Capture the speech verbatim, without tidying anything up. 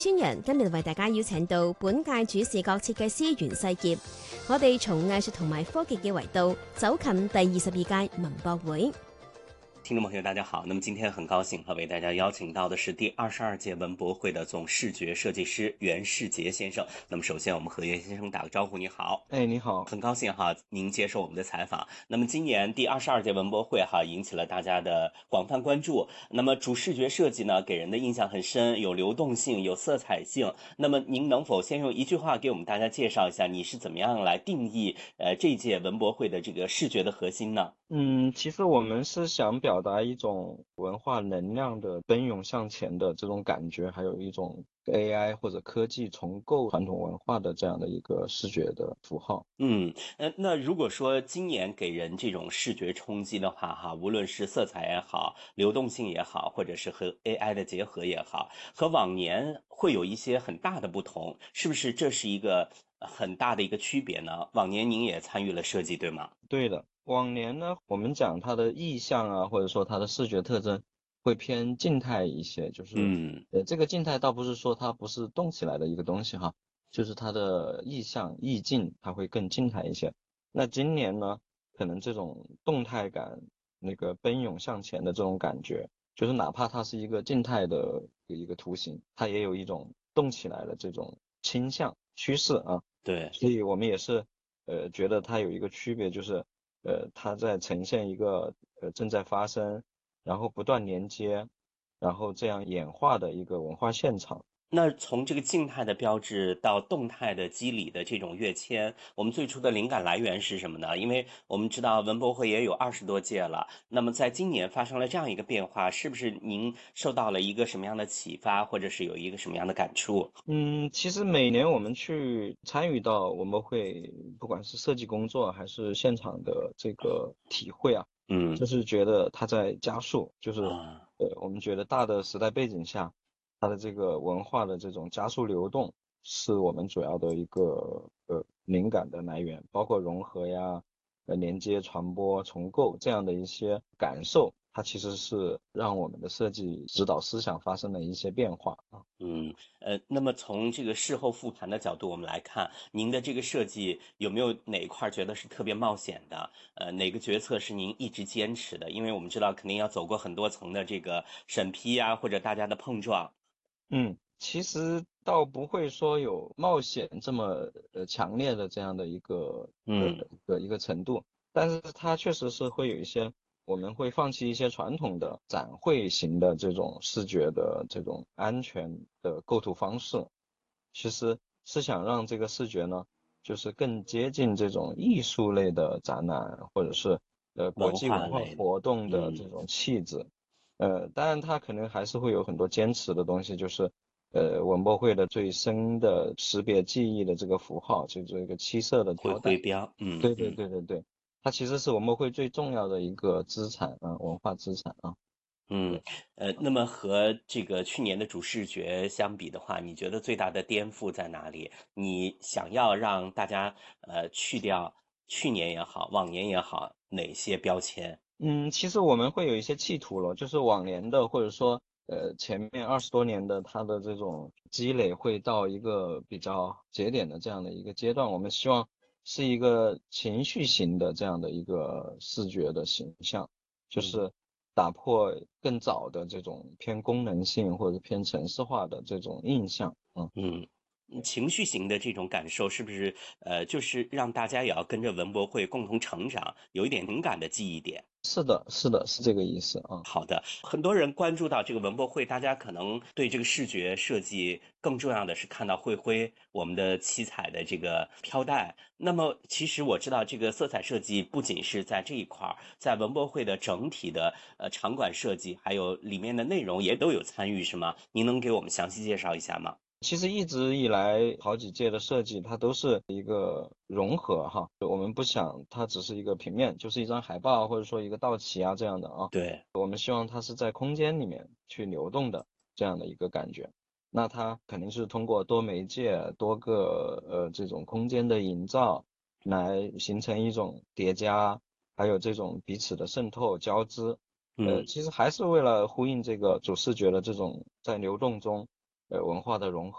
村人今日為大家邀請到本屆主視覺設計師袁世傑，我哋從藝術同埋科技嘅維度走近第二十二屆文博會。 听众朋友大家好，那么今天很高兴和为大家邀请到的是第二十二届文博会的总视觉设计师袁世杰先生。那么首先我们和袁先生打个招呼。你好。 哎，你好， 很高兴哈您接受我们的采访。那么今年第二十二届文博会哈引起了大家的广泛关注。那么主视觉设计呢给人的印象很深，有流动性，有色彩性。那么您能否先用一句话给我们大家介绍一下你是怎么样来定义呃这届文博会的这个视觉的核心呢？ 嗯，其实我们是想表达一种文化能量的奔涌向前的这种感觉，还有一种 A I 或者科技重构传统文化的这样的一个视觉的符号。 嗯，呃，那如果说今年给人这种视觉冲击的话，哈，无论是色彩也好，流动性也好，或者是和 A I 的结合也好，和往年会有一些很大的不同，是不是这是一个很大的一个区别呢？往年您也参与了设计，对吗？ 对的，往年呢，我们讲它的意象啊，或者说它的视觉特征会偏静态一些，就是嗯呃，这个静态倒不是说它不是动起来的一个东西哈，就是它的意象意境它会更静态一些。那今年呢，可能这种动态感，那个奔涌向前的这种感觉，就是哪怕它是一个静态的一个图形，它也有一种动起来的这种倾向趋势啊。 对。 所以我们也是呃觉得它有一个区别，就是呃它在呈现一个呃正在发生，然后不断连接，然后这样演化的一个文化现场。 那从这个静态的标志到动态的肌理的这种跃迁，我们最初的灵感来源是什么呢？因为我们知道文博会也有二十多届了，那么在今年发生了这样一个变化，是不是您受到了一个什么样的启发，或者是有一个什么样的感触？ 嗯，其实每年我们去参与到文博会，不管是设计工作还是现场的这个体会啊， 嗯就是觉得它在加速，就是啊。 呃，我们觉得大的时代背景下，它的这个文化的这种加速流动，是我们主要的一个呃灵感的来源，包括融合呀、呃连接、传播、重构这样的一些感受，它其实是让我们的设计指导思想发生了一些变化啊。 嗯，呃，那么从这个事后复盘的角度，我们来看，您的这个设计有没有哪一块儿觉得是特别冒险的？呃，哪个决策是您一直坚持的？因为我们知道肯定要走过很多层的这个审批呀，或者大家的碰撞。 嗯，其实倒不会说有冒险这么呃强烈的这样的一个呃嗯一个一个程度，但是它确实是会有一些，我们会放弃一些传统的展会型的这种视觉的这种安全的构图方式，其实是想让这个视觉呢，就是更接近这种艺术类的展览或者是呃国文际文化化类的。 活动的这嗯种气质。呃，当然它可能还是会有很多坚持的东西，就是呃文博会的最深的识别记忆的这个符号，就这个七色的会条带。 徽标。嗯对对嗯。 对对对，它其实是文博会最重要的一个资产啊，文化资产啊。 嗯， 对。 呃，那么和这个去年的主视觉相比的话，你觉得最大的颠覆在哪里？你想要让大家呃去掉去年也好，往年也好，哪些标签？ 嗯，其实我们会有一些企图了，就是往年的或者说呃前面二十多年的它的这种积累会到一个比较节点的这样的一个阶段，我们希望是一个情绪型的这样的一个视觉的形象，就嗯是打破更早的这种偏功能性或者偏程式化的这种印象。嗯。 嗯。嗯情绪型的这种感受是不是呃，就是让大家也要跟着文博会共同成长，有一点情感的记忆点？ 是的，是的，是这个意思啊。 好的，很多人关注到这个文博会，大家可能对这个视觉设计更重要的是看到会徽，我们的七彩的这个飘带。那么，其实我知道这个色彩设计不仅是在这一块儿，在文博会的整体的呃场馆设计，还有里面的内容也都有参与，是吗？您能给我们详细介绍一下吗？ 其实一直以来，好几届的设计，它都是一个融合哈。我们不想它只是一个平面，就是一张海报或者说一个道旗啊这样的啊。 对。 我们希望它是在空间里面去流动的这样的一个感觉。那它肯定是通过多媒介、多个呃这种空间的营造，来形成一种叠加，还有这种彼此的渗透交织。呃， 嗯。 其实还是为了呼应这个主视觉的这种在流动中。 呃文化的融合。